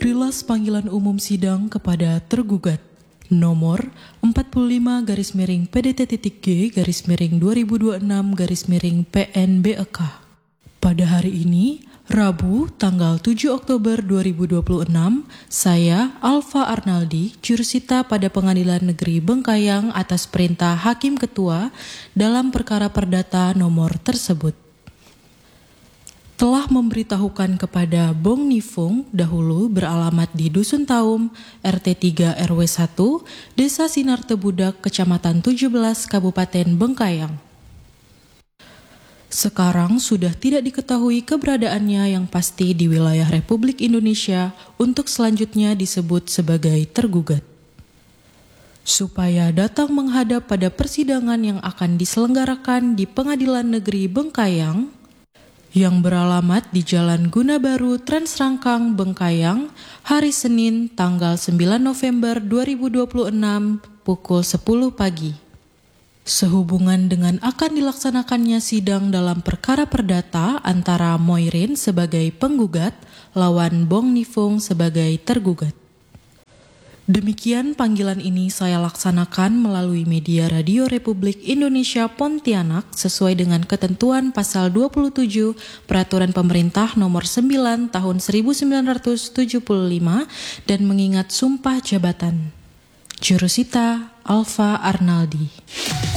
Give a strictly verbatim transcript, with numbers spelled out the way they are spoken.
Rilas panggilan umum sidang kepada tergugat nomor empat puluh lima garis miring P D T.G garis miring dua ribu dua puluh enam garis miring P N B E K. Pada hari ini, Rabu, tanggal tujuh Oktober dua ribu dua puluh enam, saya, Alfa Arnaldi, jurusita pada Pengadilan Negeri Bengkayang atas perintah Hakim Ketua dalam perkara perdata nomor tersebut, telah memberitahukan kepada Bong Nifung dahulu beralamat di Dusun Taum, R T tiga R W satu, Desa Sinar Tebudak, Kecamatan tujuh belas, Kabupaten Bengkayang. Sekarang sudah tidak diketahui keberadaannya yang pasti di wilayah Republik Indonesia untuk selanjutnya disebut sebagai tergugat. Supaya datang menghadap pada persidangan yang akan diselenggarakan di Pengadilan Negeri Bengkayang yang beralamat di Jalan Guna Baru, Trans Rangkang, Bengkayang, hari Senin tanggal sembilan November dua ribu dua puluh enam pukul sepuluh pagi. Sehubungan dengan akan dilaksanakannya sidang dalam perkara perdata antara Moirin sebagai penggugat lawan Bong Nifung sebagai tergugat. Demikian panggilan ini saya laksanakan melalui media Radio Republik Indonesia Pontianak sesuai dengan ketentuan pasal dua puluh tujuh Peraturan Pemerintah Nomor sembilan Tahun seribu sembilan ratus tujuh puluh lima dan mengingat sumpah jabatan. Jurusita Alfa Arnaldi.